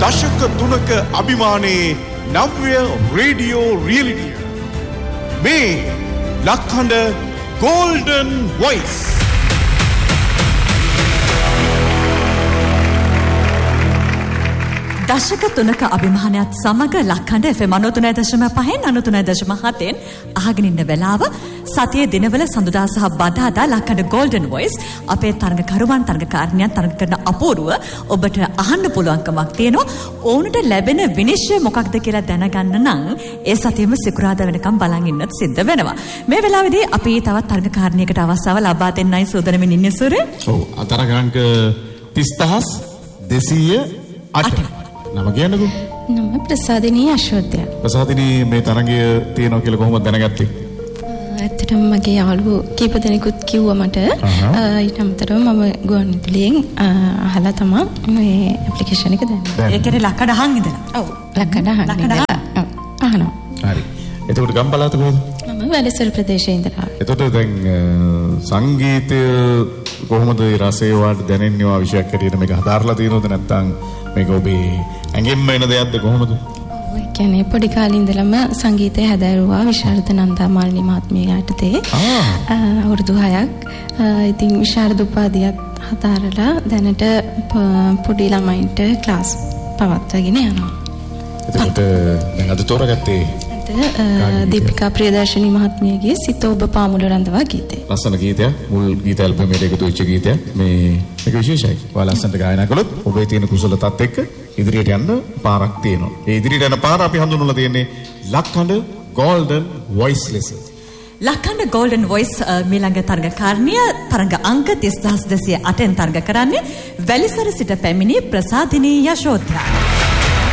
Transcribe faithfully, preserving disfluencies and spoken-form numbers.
දශක තුනක අභිමානයේ නව්‍ය රේඩියෝ රියලිටිය. මේ ලක්හඬ ගෝල්ඩන් වොයිස්. දශක තුනක අභිමානයත් සමග ලක්හඬ එෆ් එම් අනූතුනයි දශම පහෙන් අනූතුනයි දශම හතෙන් අහගෙන ඉන්න වෙලාව සතියේ දිනවල සඳුදා සහ බදාදා ලක්හඬ ගෝල්ඩන් වොයිස් අපේ තරඟකරුවන් තරඟකාරණියන් තරඟ කරන අපූර්ව ඔබට අහන්න පුළුවන්කමක් තියෙනවා. ඕනට ලැබෙන විනිශ්චය මොකක්ද කියලා දැනගන්න නම් ඒ සතියෙම සිකුරාදා වෙනකම් බලන් ඉන්නත් සිද්ධ වෙනවා. මේ වෙලාවේදී අපි තවත් තරඟකාරණියකට අවස්ථාව ලබා දෙන්නයි සූදානම් ඉන්නේ සුරේ. ඔව් අතරගාංක තිස් දහස් දෙසීය අට. නම කියන්නකෝ. නම ප්‍රසාදිනී අශෝත්‍ය. ප්‍රසාදිනී මේ තරඟය තියෙනවා කියලා කොහොමද දැනගත්තේ? ඇත්තටම මගේ යාළුවෝ කීප දෙනෙකුත් කිව්වා මට. ඊට අමතරව මම ගුවන්විදුලියෙන් අහලා තමයි මේ ඇප්ලිකේෂන් එක දැම්මේ. ඒ කියන්නේ ලක්කඩ අහන් ඉඳලා. ඔව් ලක්කඩ අහන් ඉඳලා. ඔව් අහනවා. හරි. එතකොට ගම්පලාත කොහෙද? මම වැලිසර ප්‍රදේශයේ ඉඳලා. එතකොට දැන් සංගීතය කොහොමද රසය වාට දැනෙන්නේ වා විශයක් හැටියට මේක හදාarලා තියෙනවද නැත්නම් මේක ඔබේ ඇඟෙන්ම එන දෙයක්ද කොහොමද? ඔව් ඒ කියන්නේ පොඩි කාලේ ඉඳලම සංගීතය හැදෑරුවා විශාරද නන්දා මාලිනී මහත්මිය යටතේ. අවුරුදු හයක්. ඉතින් විශාරද උපාධියත් හදාරලා දැනට පොඩි ළමයින්ට ක්ලාස් පවත්වාගෙන යනවා. එතකොට දැන් අද තෝරගත්තේ දීපිකා ප්‍රියදර්ශනී මහත්මියගේ සිත ඔබ පාමුල රඳවා ගීතය. ලස්සන ගීතයක්. මුල් ගීත ඇල්බමේට එකතු වෙච්ච ගීතයක්. මේ මේක විශේෂයි. ඔයාලා ලස්සනට ගායනා කළොත් ඔබේ තියෙන කුසලතාවත් එක්ක ඉදිරියට යන්න පාරක් තියෙනවා. ඒ ඉදිරියට යන පාර අපි හඳුන්වලා තියෙන්නේ ලක්හඬ ගෝල්ඩන් වොයිස් ලෙස. ලක්හඬ ගෝල්ඩන් වොයිස් මීළඟ තරඟකාරණිය තරඟ අංක තිස් දහස් දෙසිය අටෙන් තරඟ කරන්නේ වැලිසර සිට පැමිණි ප්‍රසාදිනී යශෝත්‍යා.